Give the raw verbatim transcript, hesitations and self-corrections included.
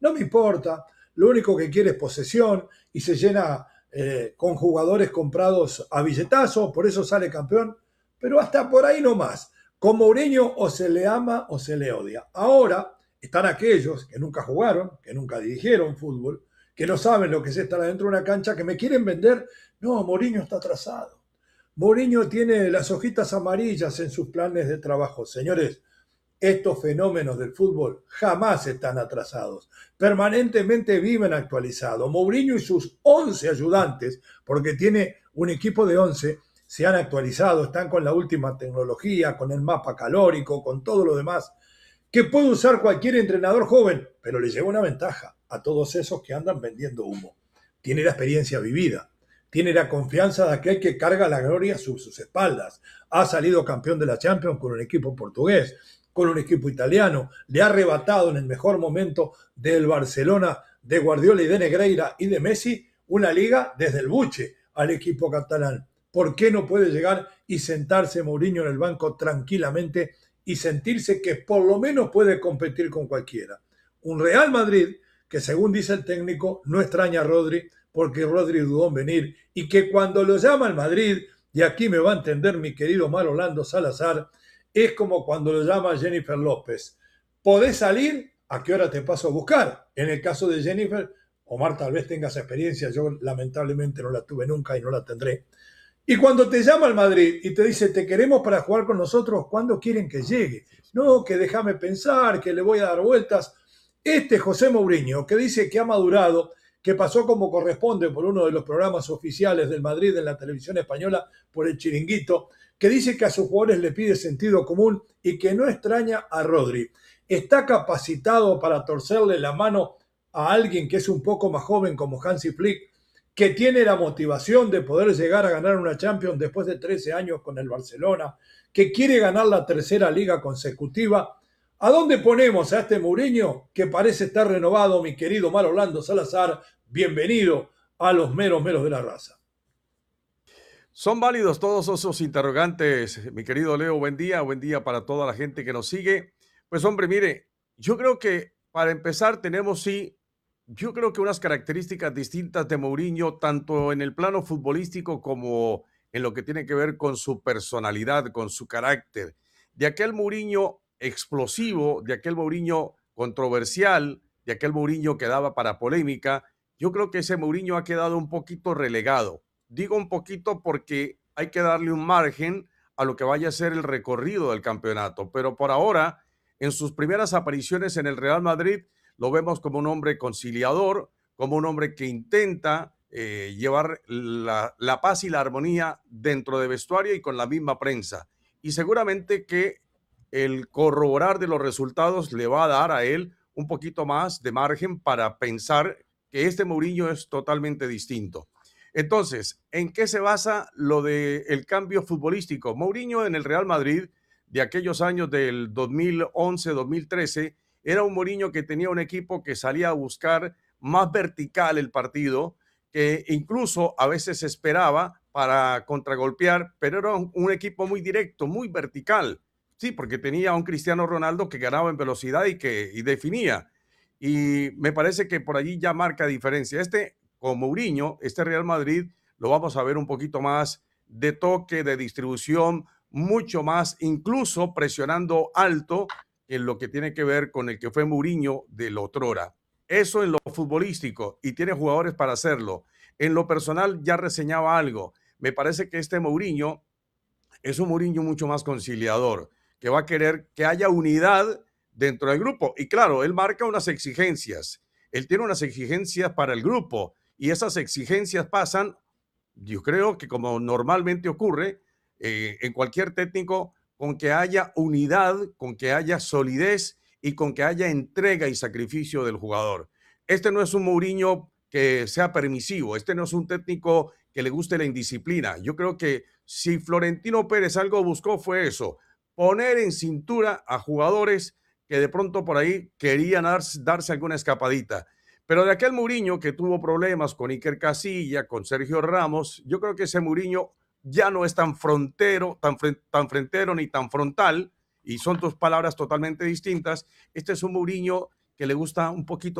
No me importa, lo único que quiere es posesión y se llena eh, con jugadores comprados a billetazos, por eso sale campeón, pero hasta por ahí no más. Con Mourinho o se le ama o se le odia. Ahora están aquellos que nunca jugaron, que nunca dirigieron fútbol, que no saben lo que es estar adentro de una cancha, que me quieren vender. No, Mourinho está atrasado. Mourinho tiene las hojitas amarillas en sus planes de trabajo. Señores, estos fenómenos del fútbol jamás están atrasados, permanentemente viven actualizados. Mourinho y sus once ayudantes, porque tiene un equipo de once, se han actualizado, están con la última tecnología, con el mapa calórico, con todo lo demás, que puede usar cualquier entrenador joven, pero le lleva una ventaja a todos esos que andan vendiendo humo. Tiene la experiencia vivida, tiene la confianza de aquel que carga la gloria sobre sus espaldas. Ha salido campeón de la Champions con un equipo portugués, con un equipo italiano, le ha arrebatado en el mejor momento del Barcelona, de Guardiola y de Negreira y de Messi, una liga desde el buche al equipo catalán. ¿Por qué no puede llegar y sentarse Mourinho en el banco tranquilamente y sentirse que por lo menos puede competir con cualquiera? Un Real Madrid que, según dice el técnico, no extraña a Rodri porque Rodri dudó en venir y que cuando lo llama al Madrid, y aquí me va a entender mi querido Omar Orlando Salazar, es como cuando lo llama Jennifer López. ¿Podés salir? ¿A qué hora te paso a buscar? En el caso de Jennifer, Omar tal vez tengas experiencia, yo lamentablemente no la tuve nunca y no la tendré. Y cuando te llama al Madrid y te dice, te queremos para jugar con nosotros, ¿cuándo quieren que llegue? No, que déjame pensar, que le voy a dar vueltas. Este José Mourinho, que dice que ha madurado, que pasó como corresponde por uno de los programas oficiales del Madrid en la televisión española, por el Chiringuito, que dice que a sus jugadores le pide sentido común y que no extraña a Rodri. ¿Está capacitado para torcerle la mano a alguien que es un poco más joven como Hansi Flick, que tiene la motivación de poder llegar a ganar una Champions después de trece años con el Barcelona, que quiere ganar la tercera liga consecutiva? ¿A dónde ponemos a este Mourinho que parece estar renovado, mi querido Mar Orlando Salazar? Bienvenido a los meros meros de la raza. Son válidos todos esos interrogantes, mi querido Leo. Buen día, buen día para toda la gente que nos sigue. Pues hombre, mire, yo creo que para empezar tenemos sí, yo creo que unas características distintas de Mourinho, tanto en el plano futbolístico como en lo que tiene que ver con su personalidad, con su carácter. De aquel Mourinho explosivo, de aquel Mourinho controversial, de aquel Mourinho que daba para polémica, yo creo que ese Mourinho ha quedado un poquito relegado. Digo un poquito porque hay que darle un margen a lo que vaya a ser el recorrido del campeonato, pero por ahora, en sus primeras apariciones en el Real Madrid, lo vemos como un hombre conciliador, como un hombre que intenta eh, llevar la, la paz y la armonía dentro de vestuario y con la misma prensa. Y seguramente que el corroborar de los resultados le va a dar a él un poquito más de margen para pensar que este Mourinho es totalmente distinto. Entonces, ¿en qué se basa lo del cambio futbolístico? Mourinho en el Real Madrid de aquellos años del dos mil once, dos mil trece, era un Mourinho que tenía un equipo que salía a buscar más vertical el partido, que incluso a veces esperaba para contragolpear, pero era un, un equipo muy directo, muy vertical. Sí, porque tenía a un Cristiano Ronaldo que ganaba en velocidad y que y definía. Y me parece que por allí ya marca diferencia. Este con Mourinho, este Real Madrid, lo vamos a ver un poquito más de toque, de distribución, mucho más, incluso presionando alto en lo que tiene que ver con el que fue Mourinho del otrora. Eso en lo futbolístico, y tiene jugadores para hacerlo. En lo personal ya reseñaba algo. Me parece que este Mourinho es un Mourinho mucho más conciliador, que va a querer que haya unidad dentro del grupo. Y claro, él marca unas exigencias. Él tiene unas exigencias para el grupo y esas exigencias pasan, yo creo que como normalmente ocurre eh, en cualquier técnico, con que haya unidad, con que haya solidez y con que haya entrega y sacrificio del jugador. Este no es un Mourinho que sea permisivo, este no es un técnico que le guste la indisciplina. Yo creo que si Florentino Pérez algo buscó fue eso, poner en cintura a jugadores que de pronto por ahí querían darse, darse alguna escapadita. Pero de aquel Mourinho que tuvo problemas con Iker Casilla, con Sergio Ramos, yo creo que ese Mourinho ya no es tan frontero, tan, tan frentero ni tan frontal, y son dos palabras totalmente distintas. Este es un Mourinho que le gusta un poquito